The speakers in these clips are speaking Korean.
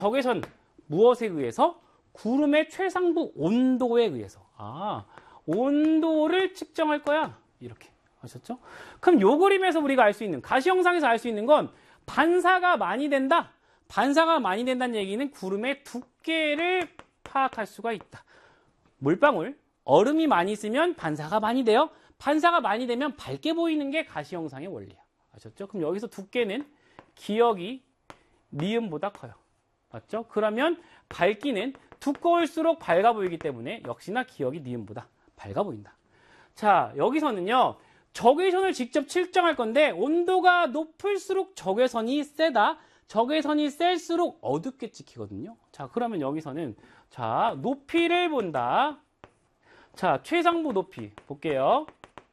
적외선 무엇에 의해서? 구름의 최상부 온도에 의해서. 온도를 측정할 거야. 이렇게. 아셨죠? 그럼 요 그림에서 우리가 알 수 있는, 가시영상에서 알 수 있는 건 반사가 많이 된다. 반사가 많이 된다는 얘기는 구름의 두께를 파악할 수가 있다. 물방울, 얼음이 많이 있으면 반사가 많이 돼요. 반사가 많이 되면 밝게 보이는 게 가시영상의 원리야. 아셨죠? 그럼 여기서 두께는 기역이 니은보다 커요. 맞죠? 그러면 밝기는 두꺼울수록 밝아 보이기 때문에 역시나 기역이 니은보다 밝아 보인다. 자, 여기서는요. 적외선을 직접 측정할 건데 온도가 높을수록 적외선이 세다. 적외선이 셀수록 어둡게 찍히거든요. 자, 그러면 여기서는 자, 높이를 본다. 자, 최상부 높이 볼게요.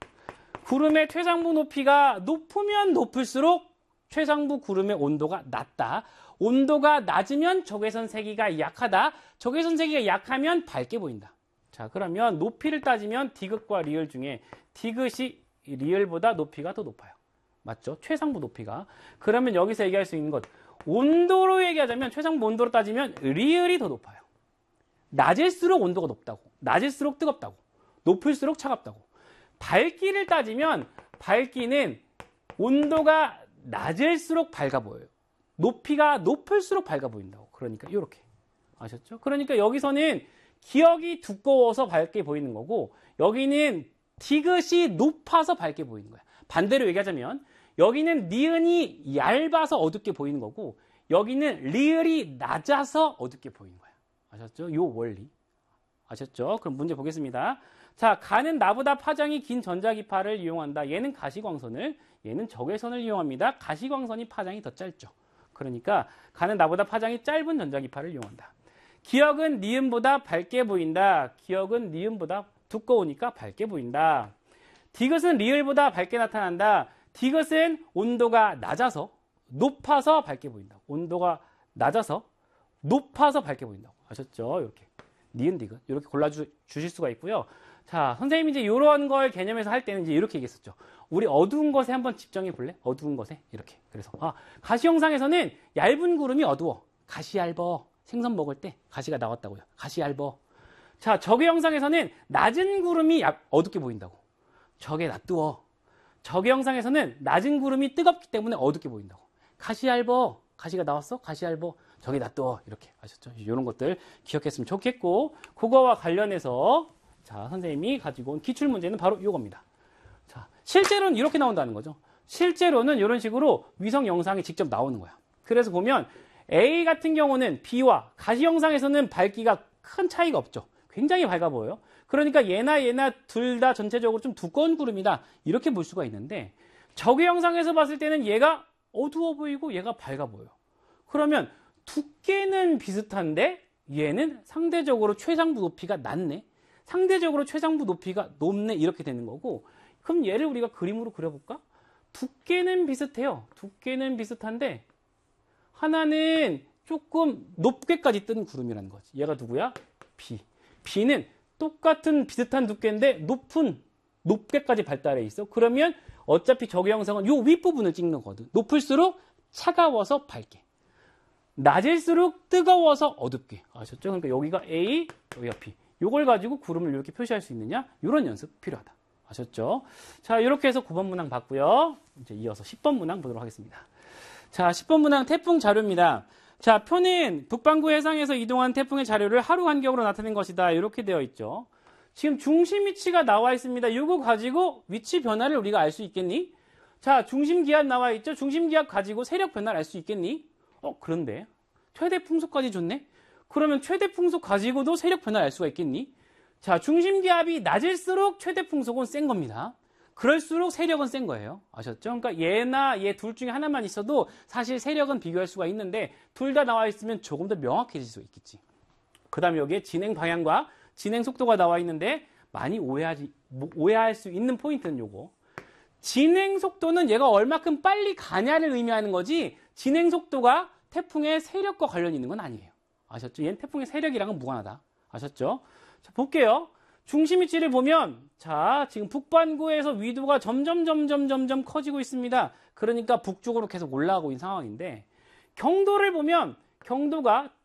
구름의 최상부 높이가 높으면 높을수록 최상부 구름의 온도가 낮다. 온도가 낮으면 적외선 세기가 약하다. 적외선 세기가 약하면 밝게 보인다. 자, 그러면 높이를 따지면 디귿과 리을 중에 디귿이 리을보다 높이가 더 높아요. 맞죠? 최상부 높이가. 그러면 여기서 얘기할 수 있는 것, 온도로 얘기하자면 최상부 온도로 따지면 리을이 더 높아요. 낮을수록 온도가 높다고. 낮을수록 뜨겁다고. 높을수록 차갑다고. 밝기를 따지면 밝기는 온도가 낮을수록 밝아 보여요. 높이가 높을수록 밝아 보인다고. 그러니까 이렇게. 아셨죠? 그러니까 여기서는 기역이 두꺼워서 밝게 보이는 거고 여기는 디귿이 높아서 밝게 보이는 거야. 반대로 얘기하자면 여기는 니은이 얇아서 어둡게 보이는 거고 여기는 리을이 낮아서 어둡게 보이는 거야. 아셨죠? 요 원리. 아셨죠? 그럼 문제 보겠습니다. 자, 가는 나보다 파장이 긴 전자기파를 이용한다. 얘는 가시광선을, 얘는 적외선을 이용합니다. 가시광선이 파장이 더 짧죠. 그러니까 가는 나보다 파장이 짧은 전자기파를 이용한다. 기역은 니은보다 밝게 보인다. 기역은 니은보다 두꺼우니까 밝게 보인다. 디귿은 리을보다 밝게 나타난다. 디귿은 온도가 낮아서 높아서 밝게 보인다. 온도가 낮아서 높아서 밝게 보인다고. 아셨죠? 이렇게 니은 디귿 이렇게 골라 주실 수가 있고요. 자, 선생님이 이제 이런 걸 개념에서 할 때는 이제 이렇게 얘기했었죠. 우리 어두운 것에 한번 집중해 볼래? 어두운 것에 이렇게. 그래서 가시 영상에서는 얇은 구름이 어두워. 가시 얇어. 생선 먹을 때 가시가 나왔다고요. 가시 얇어. 자, 적외 영상에서는 낮은 구름이 어둡게 보인다고. 적외 놔두어. 적외 영상에서는 낮은 구름이 뜨겁기 때문에 어둡게 보인다고. 가시 얇어. 가시가 나왔어? 가시 얇어. 적외 놔두어. 이렇게 아셨죠? 이런 것들 기억했으면 좋겠고 그거와 관련해서 자, 선생님이 가지고 온 기출문제는 바로 이겁니다. 자, 실제로는 이렇게 나온다는 거죠. 실제로는 이런 식으로 위성 영상이 직접 나오는 거야. 그래서 보면 A 같은 경우는 B와 가시 영상에서는 밝기가 큰 차이가 없죠. 굉장히 밝아 보여요. 그러니까 얘나 둘 다 전체적으로 좀 두꺼운 구름이다. 이렇게 볼 수가 있는데 적외 영상에서 봤을 때는 얘가 어두워 보이고 얘가 밝아 보여요. 그러면 두께는 비슷한데 얘는 상대적으로 최상부 높이가 낮네. 상대적으로 최상부 높이가 높네. 이렇게 되는 거고 그럼 얘를 우리가 그림으로 그려볼까? 두께는 비슷해요. 두께는 비슷한데 하나는 조금 높게까지 뜬 구름이라는 거지. 얘가 누구야? B. B는 똑같은 비슷한 두께인데 높게까지 발달해 있어. 그러면 어차피 적외 영상은 요 윗부분을 찍는 거거든. 높을수록 차가워서 밝게. 낮을수록 뜨거워서 어둡게. 아셨죠? 그러니까 여기가 A, 여기가 B. 요걸 가지고 구름을 이렇게 표시할 수 있느냐? 이런 연습 필요하다. 아셨죠? 자, 이렇게 해서 9번 문항 봤고요. 이제 이어서 10번 문항 보도록 하겠습니다. 자, 10번 문항 태풍 자료입니다. 자, 표는 북반구 해상에서 이동한 태풍의 자료를 하루 간격으로 나타낸 것이다. 이렇게 되어 있죠. 지금 중심 위치가 나와 있습니다. 이거 가지고 위치 변화를 우리가 알 수 있겠니? 자, 중심 기압 나와 있죠? 중심 기압 가지고 세력 변화를 알 수 있겠니? 그런데 최대 풍속까지 줬네? 그러면 최대 풍속 가지고도 세력 변화를 알 수가 있겠니? 자, 중심 기압이 낮을수록 최대 풍속은 센 겁니다. 그럴수록 세력은 센 거예요. 아셨죠? 그러니까 얘나 얘 둘 중에 하나만 있어도 사실 세력은 비교할 수가 있는데 둘 다 나와 있으면 조금 더 명확해질 수 있겠지. 그 다음에 여기에 진행 방향과 진행 속도가 나와 있는데 많이 오해할 수 있는 포인트는 요거. 진행 속도는 얘가 얼마큼 빨리 가냐를 의미하는 거지 진행 속도가 태풍의 세력과 관련이 있는 건 아니에요. 아셨죠? 얘는 태풍의 세력이랑은 무관하다. 아셨죠? 자, 볼게요. 중심 위치를 보면 자, 지금 북반구에서 위도가 점점 커지고 있습니다. 그러니까 북쪽으로 계속 올라가고 있는 상황인데 경도를 보면 경도가